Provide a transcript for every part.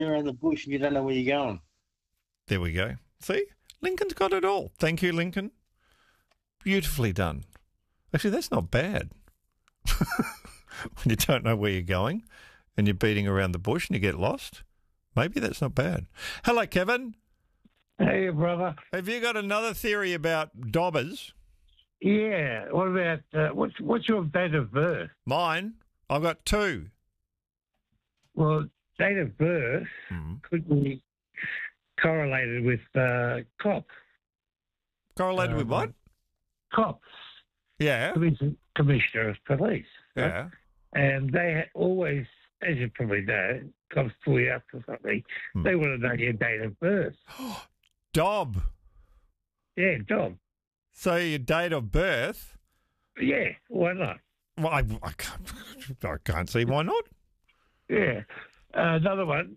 You're in the bush and you don't know where you're going. There we go. See? Lincoln's got it all. Thank you, Lincoln. Beautifully done. Actually, that's not bad. When you don't know where you're going and you're beating around the bush and you get lost, maybe that's not bad. Hello, Kevin. Hey, brother. Have you got another theory about dobbers? Yeah. What about what's your date of birth? Mine? I've got two. Well, date of birth could be correlated with cops. Correlated with what? Cops. Yeah. Commissioner of police. Yeah. And they always, as you probably know, cops pull you up or something. They want to know your date of birth. Dob. Yeah, Dom. So your date of birth? Yeah, why not? Well, I can't see why not. Yeah. Another one.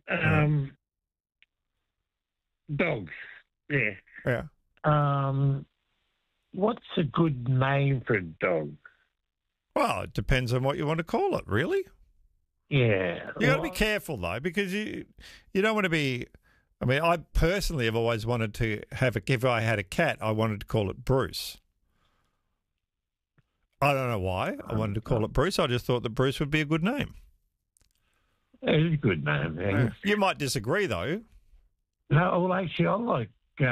Dogs. Yeah. Yeah. What's a good name for a dog? Well, it depends on what you want to call it, really. Yeah. You got to be careful, though, because you don't want to be... I mean, I personally have always wanted to have if I had a cat, I wanted to call it Bruce. I don't know why I wanted to call it Bruce. I just thought that Bruce would be a good name. It's a good name. Yeah. You might disagree, though. No, well, actually, I like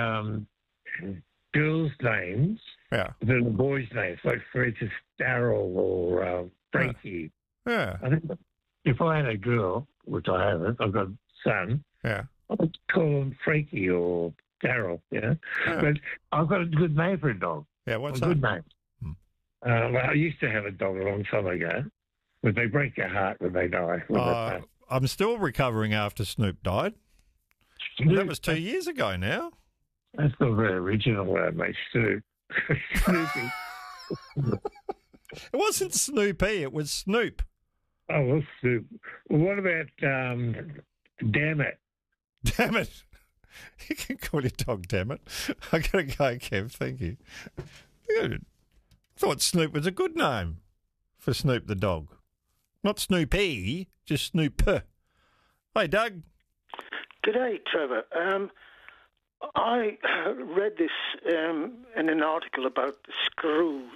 girls' names than the boys' names. Like, for instance, Daryl or Frankie. Yeah. I think if I had a girl, which I haven't, I've got a son. Yeah. I'd call him Frankie or Daryl, Yeah. But I've got a good name for a dog. Yeah, what's a that? good name. Well, I used to have a dog a long time ago, but they break your heart when they die. I'm still recovering after Snoop died. Snoop, that was 2 years ago now. That's not very original, mate. Snoopy. It wasn't Snoopy, it was Snoop. Oh, well, Snoop. Well, what about Damn It? Damn it. You can call your dog Damn It. I got to go, Kev. Thank you. I thought Snoop was a good name for Snoop the dog. Not Snoopy, just Snoop. Hey, Doug. G'day, Trevor. I read this in an article about the screws.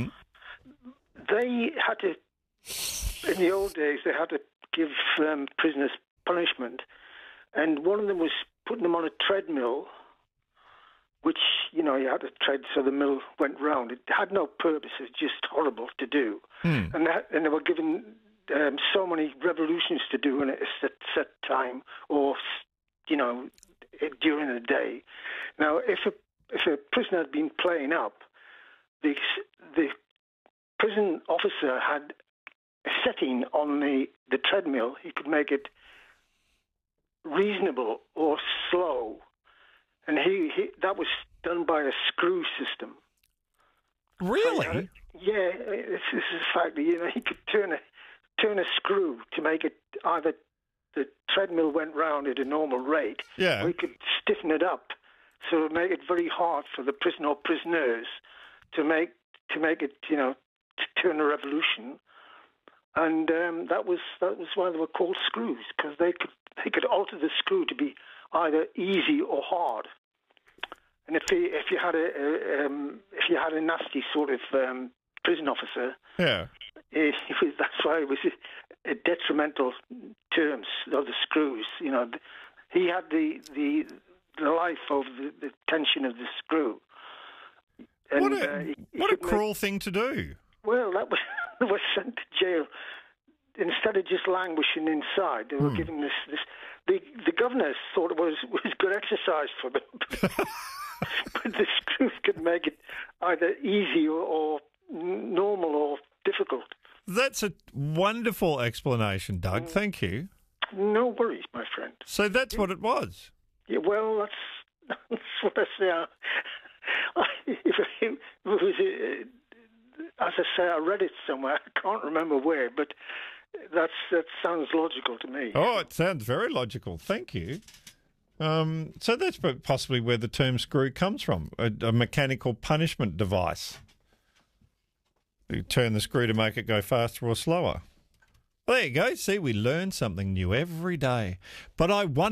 They had to, in the old days, they had to give prisoners punishment, and one of them was putting them on a treadmill, which, you had to tread so the mill went round. It had no purpose. It was just horrible to do. And they were given so many revolutions to do in a set time or, during the day. Now, if a prisoner had been playing up, the prison officer had a setting on the treadmill. He could make it reasonable or slow, and he that was done by a screw system. Really? Yeah, this is a fact. He could turn a screw to make it either the treadmill went round at a normal rate, or he could stiffen it up so it would make it very hard for the prisoner or prisoners to make it, to turn a revolution. And that was why they were called screws, because they could alter the screw to be either easy or hard. And if you had a nasty sort of prison officer, that's why it was a detrimental terms of the screws. He had the life of the tension of the screw. And, what a cruel thing to do. Well, that was sent to jail. Instead of just languishing inside, they were giving this. The governors thought it was good exercise for them, but the screws could make it either easy or normal or difficult. That's a wonderful explanation, Doug. Thank you. No worries, my friend. So that's what it was. Yeah, well, that's what I say. As I say, I read it somewhere. I can't remember where, but that sounds logical to me. Oh, it sounds very logical. Thank you. So that's possibly where the term screw comes from, a mechanical punishment device. You turn the screw to make it go faster or slower. Well, there you go. See, we learn something new every day. But I wonder